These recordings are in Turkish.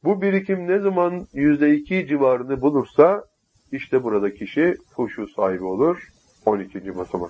Bu birikim ne zaman %2 civarını bulursa işte burada kişi huşu sahibi olur. 12. basamak.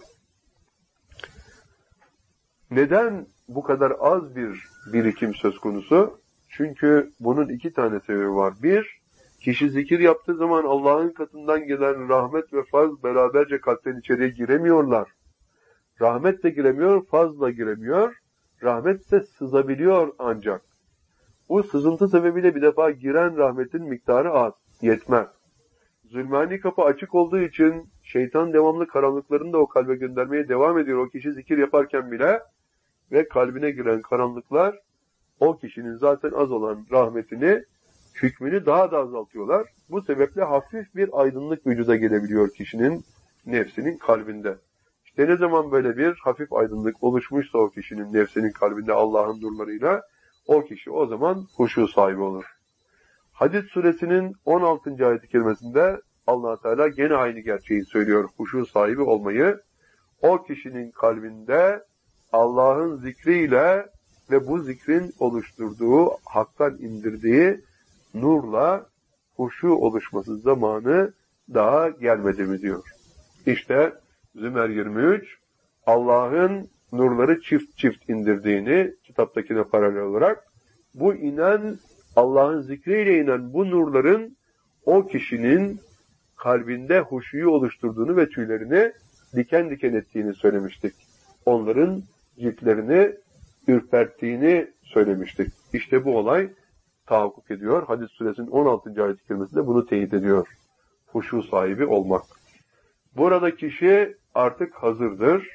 Neden bu kadar az bir birikim söz konusu? Çünkü bunun iki tane sebebi var. Bir, kişi zikir yaptığı zaman Allah'ın katından gelen rahmet ve faz beraberce kalpten içeriye giremiyorlar. Rahmet de giremiyor, faz da giremiyor. Rahmet ise sızabiliyor ancak. Bu sızıntı sebebiyle bir defa giren rahmetin miktarı az, yetmez. Zulmani kapı açık olduğu için şeytan devamlı karanlıklarını da o kalbe göndermeye devam ediyor. O kişi zikir yaparken bile ve kalbine giren karanlıklar o kişinin zaten az olan rahmetini, hükmünü daha da azaltıyorlar. Bu sebeple hafif bir aydınlık vücuda gelebiliyor kişinin nefsinin kalbinde. İşte ne zaman böyle bir hafif aydınlık oluşmuşsa o kişinin nefsinin kalbinde Allah'ın nurlarıyla, o kişi o zaman huşu sahibi olur. Hadid suresinin 16. ayet-i kerimesinde Allah Teala gene aynı gerçeği söylüyor. Huşu sahibi olmayı, o kişinin kalbinde Allah'ın zikriyle ve bu zikrin oluşturduğu, haktan indirdiği nurla huşu oluşması zamanı daha gelmedi mi diyor. İşte Zümer 23, Allah'ın nurları çift çift indirdiğini kitaptakine paralel olarak, bu inen, Allah'ın zikriyle inen bu nurların o kişinin kalbinde huşuyu oluşturduğunu ve tüylerini diken diken ettiğini söylemiştik. Onların ciltlerini ürperttiğini söylemiştik. İşte bu olay tahakkuk ediyor. Hadis suresinin 16. ayet-i kerimesinde bunu teyit ediyor. Huşu sahibi olmak. Burada kişi artık hazırdır.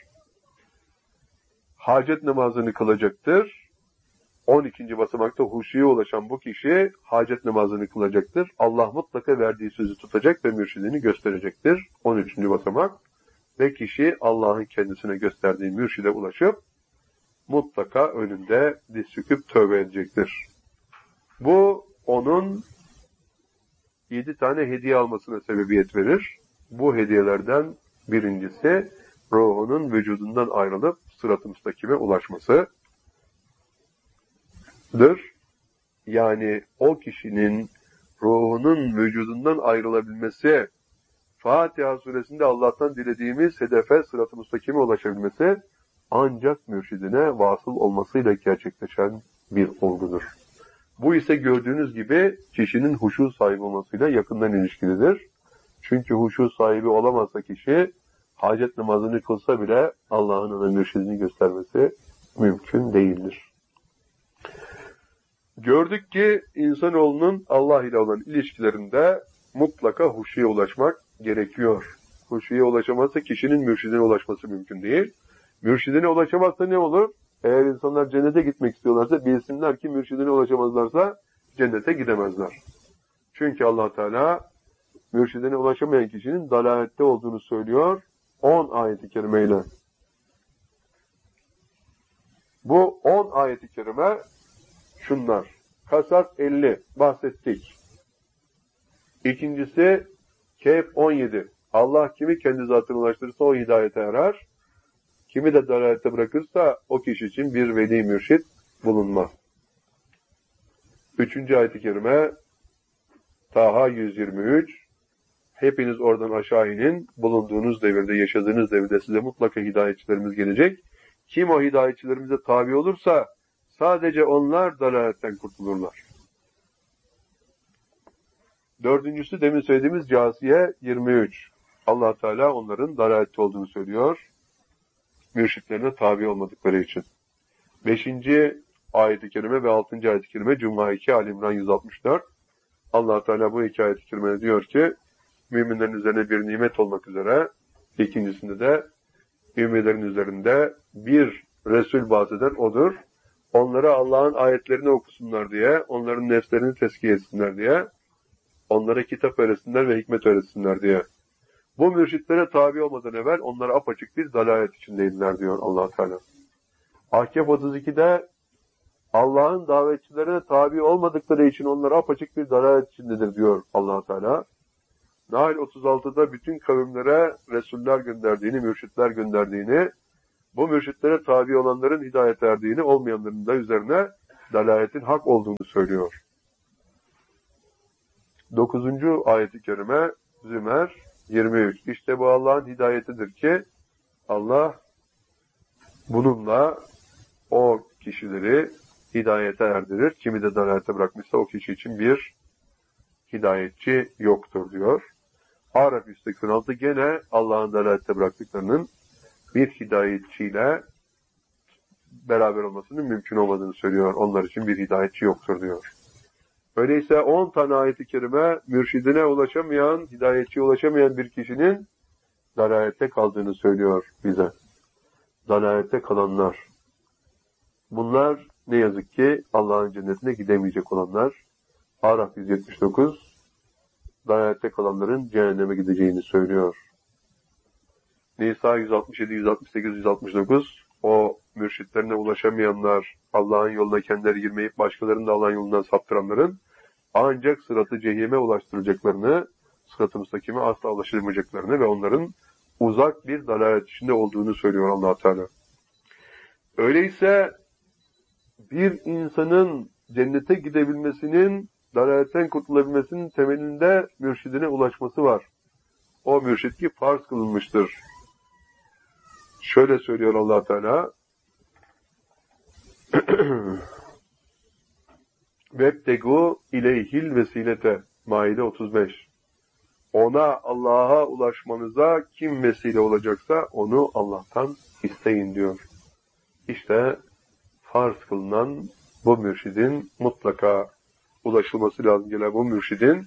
Hacet namazını kılacaktır. 12. basamakta huşuya ulaşan bu kişi hacet namazını kılacaktır. Allah mutlaka verdiği sözü tutacak ve mürşidini gösterecektir. 13. basamak. Ve kişi Allah'ın kendisine gösterdiği mürşide ulaşıp mutlaka önünde diz çöküp tövbe edecektir. Bu onun 7 tane hediye almasına sebebiyet verir. Bu hediyelerden birincisi ruhunun vücudundan ayrılıp sırat-ı müstakime ulaşmasıdır. Yani o kişinin ruhunun vücudundan ayrılabilmesi, Fatiha suresinde Allah'tan dilediğimiz hedefe, sırat-ı müstakime ulaşabilmesi ancak mürşidine vasıl olmasıyla gerçekleşen bir olgudur. Bu ise gördüğünüz gibi kişinin huşu sahibi olmasıyla yakından ilişkilidir. Çünkü huşu sahibi olamazsa kişi hacet namazını kılsa bile Allah'ın ona mürşidini göstermesi mümkün değildir. Gördük ki insanoğlunun Allah ile olan ilişkilerinde mutlaka huşuya ulaşmak gerekiyor. Huşuya ulaşamazsa kişinin mürşidine ulaşması mümkün değil. Mürşidine ulaşamazsa ne olur? Eğer insanlar cennete gitmek istiyorlarsa bilsinler ki mürşidine ulaşamazlarsa cennete gidemezler. Çünkü Allah Teala mürşidine ulaşamayan kişinin dalalette olduğunu söylüyor 10 ayet-i kerimeyle. Bu 10 ayet-i kerime şunlar. Kasas 50 bahsettik. İkincisi Kehf 17. Allah kimi kendi zatına ulaştırırsa o hidayete erer. Kimi de dalalette bırakırsa o kişi için bir veli mürşid bulunmaz. 3. ayet-i kerime Taha 123. Hepiniz oradan aşağı inin. Bulunduğunuz devirde, yaşadığınız devirde size mutlaka hidayetçilerimiz gelecek. Kim o hidayetçilerimize tabi olursa sadece onlar dalaletten kurtulurlar. Dördüncüsü demin söylediğimiz Câsiye 23. Allah Teala onların dalalette olduğunu söylüyor. Mürşitlerine tabi olmadıkları için. 5. ayet-i kerime ve 6. ayet-i kerime Cuma 2 Ali İmran 164. Allah Teala bu iki ayet-i kerimede diyor ki müminlerin üzerine bir nimet olmak üzere, ikincisinde de müminlerin üzerinde bir Resul bahseden odur. Onlara Allah'ın ayetlerini okusunlar diye, onların nefslerini tezkiye etsinler diye, onlara kitap öğretsinler ve hikmet öğretsinler diye. Bu mürşitlere tabi olmadan evvel onlara apaçık bir dalalet içindeydiler diyor Allah Teala. Ahkaf 32'de Allah'ın davetçilerine tabi olmadıkları için onlara apaçık bir dalalet içindedir diyor Allah Teala. Nahl 36'da bütün kavimlere Resuller gönderdiğini, mürşitler gönderdiğini, bu mürşitlere tabi olanların hidayet erdiğini, olmayanların da üzerine dalaletin hak olduğunu söylüyor. 9. ayet-i kerime Zümer 23. İşte bu Allah'ın hidayetidir ki Allah bununla o kişileri hidayete erdirir. Kimi de dalalete bırakmışsa o kişi için bir hidayetçi yoktur diyor. Araf 186 gene Allah'ın dalalete bıraktıklarının bir hidayetçiyle beraber olmasının mümkün olmadığını söylüyor. Onlar için bir hidayetçi yoktur diyor. Öyleyse 10 tane ayet-i kerime mürşidine ulaşamayan, hidayetçiye ulaşamayan bir kişinin dalalette kaldığını söylüyor bize. Dalalette kalanlar. Bunlar ne yazık ki Allah'ın cennetine gidemeyecek olanlar. Araf 179 dalalette kalanların cehenneme gideceğini söylüyor. Nisa 167, 168, 169 o mürşitlerine ulaşamayanlar, Allah'ın yoluna kendileri girmeyip başkalarını da Allah'ın yolundan saptıranların ancak sırat-ı cehime ulaştıracaklarını, sırat-ı müstakime asla ulaşamayacaklarını ve onların uzak bir dalalet içinde olduğunu söylüyor Allah Teala. Öyleyse bir insanın cennete gidebilmesinin, dalaletten kurtulabilmesinin temelinde mürşidine ulaşması var. O mürşid ki farz kılınmıştır. Şöyle söylüyor Allah Teala: "Vebtegu ileyhil vesilete." Maide 35. Ona, Allah'a ulaşmanıza kim vesile olacaksa onu Allah'tan isteyin diyor. İşte farz kılınan bu mürşidin mutlaka ulaşılması lazım gelen bu mürşidin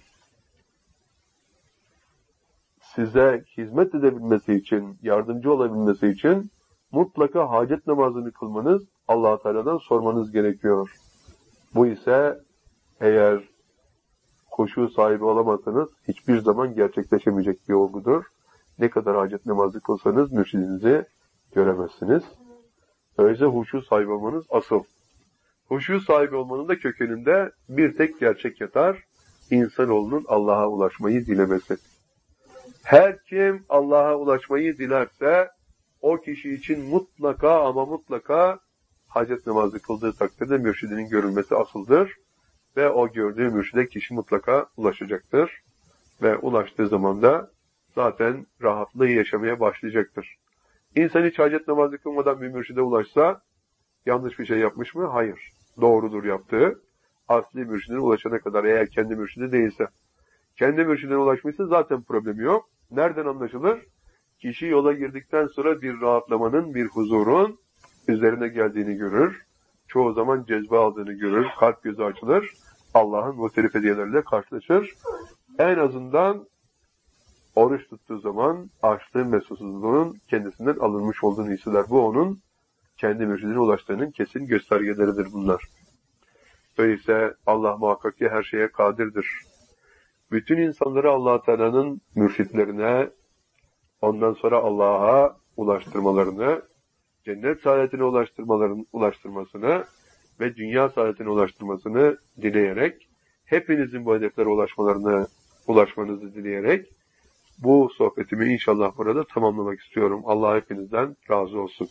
size hizmet edebilmesi için, yardımcı olabilmesi için mutlaka hacet namazını kılmanız, Allah Teala'dan sormanız gerekiyor. Bu ise eğer huşu sahibi olamazsanız hiçbir zaman gerçekleşemeyecek bir olgudur. Ne kadar hacet namazı kılsanız mürşidinizi göremezsiniz. Öyleyse huşu sahibi olmanız asıl. Huşu sahibi olmanın da kökeninde bir tek gerçek yatar: İnsanoğlunun Allah'a ulaşmayı dilemesi. Her kim Allah'a ulaşmayı dilerse o kişi için mutlaka ama mutlaka hacet namazı kıldığı takdirde mürşidinin görülmesi asıldır. Ve o gördüğü mürşide kişi mutlaka ulaşacaktır. Ve ulaştığı zaman da zaten rahatlığı yaşamaya başlayacaktır. İnsan hiç hacet namazı kılmadan bir mürşide ulaşsa yanlış bir şey yapmış mı? Hayır. Doğrudur yaptığı. Asli mürşidine ulaşana kadar, eğer kendi mürşidi değilse. Kendi mürşidine ulaşmışsa zaten problemi yok. Nereden anlaşılır? Kişi yola girdikten sonra bir rahatlamanın, bir huzurun üzerine geldiğini görür. Çoğu zaman cezbe aldığını görür. Kalp gözü açılır. Allah'ın muhtelif hediyeleriyle karşılaşır. En azından oruç tuttuğu zaman açlığı ve susuzluğun kendisinden alınmış olduğunu hisseder. Bu onun kendi mürşidine ulaştığının kesin göstergeleridir bunlar. Öyleyse Allah muhakkak ki her şeye kadirdir. Bütün insanları Allah Teala'nın mürşitlerine, ondan sonra Allah'a ulaştırmalarını, cennet saadetine ulaştırmasını ve dünya saadetine ulaştırmasını dileyerek, hepinizin bu hedeflere ulaşmanızı dileyerek, bu sohbetimi inşallah burada tamamlamak istiyorum. Allah hepinizden razı olsun.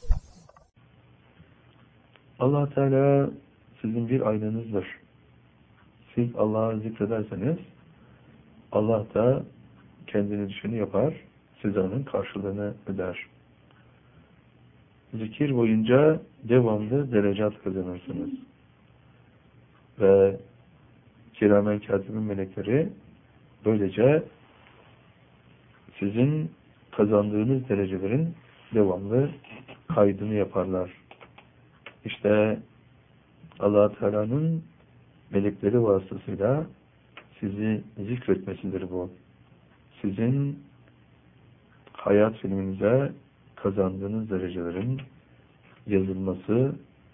Allah Teala sizin bir aynanızdır. Siz Allah'ı zikrederseniz Allah da kendini düşeni yapar, size onun karşılığını öder. Zikir boyunca devamlı derecat kazanırsınız. Ve kiramen katibin melekleri böylece sizin kazandığınız derecelerin devamlı kaydını yaparlar. İşte Allah Teala'nın melekleri vasıtasıyla sizi zikretmesidir bu. Sizin hayat filminize kazandığınız derecelerin yazılması,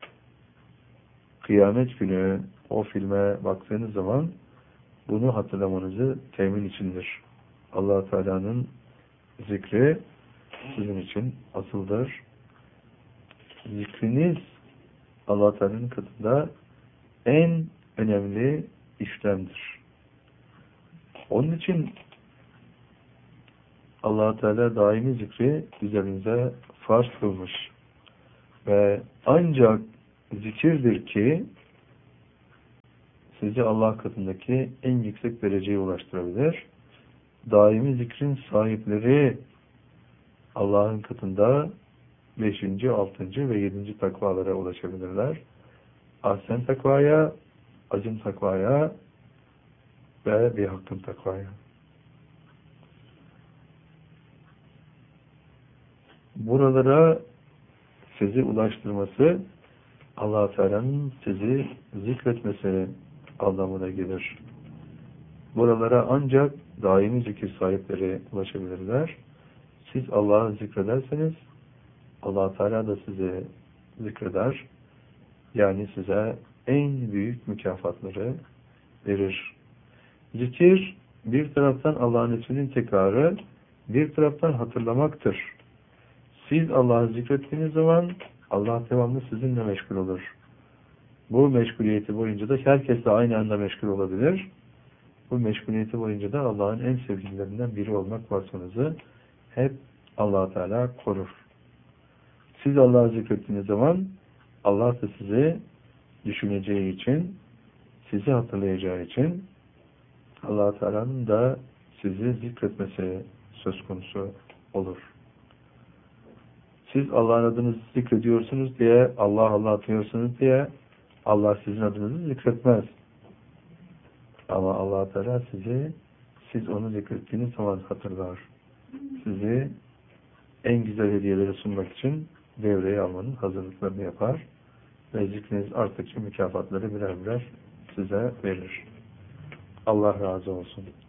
kıyamet günü o filme baktığınız zaman bunu hatırlamanızı temin içindir. Allah Teala'nın zikri sizin için asıldır. Zikriniz Allah Teala'nın katında en önemli işlemdir. Onun için Allah Teala daimi zikri üzerinize farz kılmış. Ve ancak zikirdir ki sizi Allah katındaki en yüksek dereceye ulaştırabilir. Daimi zikrin sahipleri Allah'ın katında 5., 6. ve 7. takvalara ulaşabilirler. Ahsen takvaya, acım takvaya ve bir hakkın takvaya. Buralara sizi ulaştırması Allah-u Teala'nın sizi zikretmesi anlamına gelir. Buralara ancak daimi zikir sahipleri ulaşabilirler. Siz Allah'ı zikrederseniz Allah-u Teala da sizi zikreder. Yani size en büyük mükafatları verir. Zikir bir taraftan Allah'ın isminin tekrarı, bir taraftan hatırlamaktır. Siz Allah'ı zikrettiğiniz zaman Allah devamlı sizinle meşgul olur. Bu meşguliyeti boyunca da herkesle aynı anda meşgul olabilir. Bu meşguliyeti boyunca da Allah'ın en sevgililerinden biri olmak vasfınızı hep Allah Teala korur. Siz Allah'ı zikrettiğiniz zaman Allah da sizi düşüneceği için, sizi hatırlayacağı için Allah Teala'nın da sizi zikretmesi söz konusu olur. Siz Allah'ın adını zikrediyorsunuz diye, Allah diyorsunuz diye Allah sizin adınızı zikretmez. Ama Allah Teala siz onu zikrettiğiniz zaman hatırlar. Sizi en güzel hediyeleri sunmak için devreye almanın hazırlıklarını yapar ve zikriniz arttıkça mükafatları birer birer size verir. Allah razı olsun.